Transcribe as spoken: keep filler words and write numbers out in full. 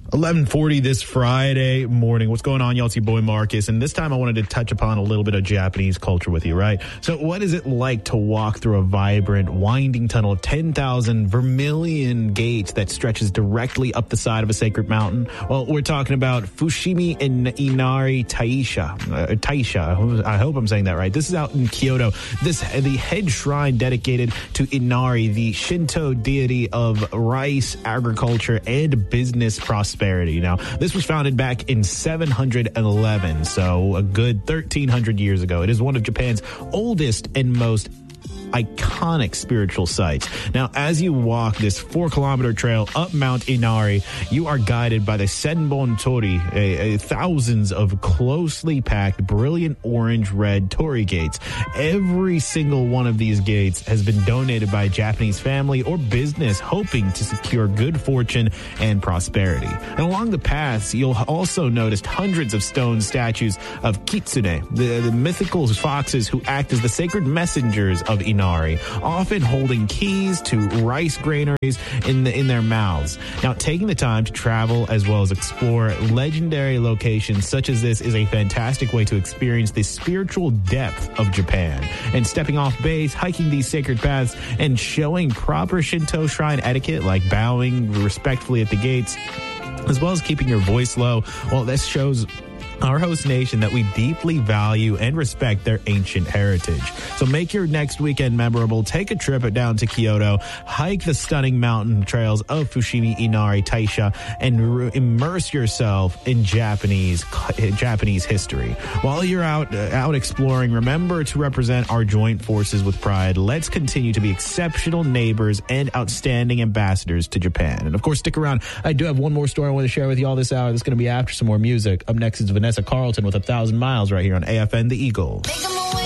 eleven forty this Friday morning. What's going on, y'all? It's your boy Marcus. And this time I wanted to touch upon a little bit of Japanese culture with you, right? So what is it like to walk through a vibrant, winding tunnel of ten thousand vermilion gates that stretches directly up the side of a sacred mountain? Well, we're talking about Fushimi in Inari Taisha. Uh, Taisha. I hope I'm saying that right. This is out in Kyoto. This the head shrine dedicated to Inari, the Shinto deity of rice, agriculture, and business prosperity. Now, this was founded back in seven hundred eleven, so a good thirteen hundred years ago. It is one of Japan's oldest and most iconic spiritual sites. Now, as you walk this four kilometer trail up Mount Inari, you are guided by the Senbon Tori, a, a thousands of closely packed, brilliant orange red torii gates. Every single one of these gates has been donated by a Japanese family or business hoping to secure good fortune and prosperity. And along the paths, you'll also notice hundreds of stone statues of Kitsune, the, the mythical foxes who act as the sacred messengers of Inari. Inari, often holding keys to rice granaries in the, in their mouths. Now, taking the time to travel as well as explore legendary locations such as this is a fantastic way to experience the spiritual depth of Japan. And stepping off base, hiking these sacred paths, and showing proper Shinto shrine etiquette like bowing respectfully at the gates, as well as keeping your voice low, well, this shows our host nation that we deeply value and respect their ancient heritage. So make your next weekend memorable. Take a trip down to Kyoto, hike the stunning mountain trails of Fushimi Inari Taisha, and re- immerse yourself in Japanese Japanese history. While you're out uh, out exploring, remember to represent our joint forces with pride. Let's continue to be exceptional neighbors and outstanding ambassadors to Japan. And of course, stick around. I do have one more story I want to share with you all this hour. That's going to be after some more music. Up next is Vanessa Carlton with A Thousand Miles right here on A F N The Eagle.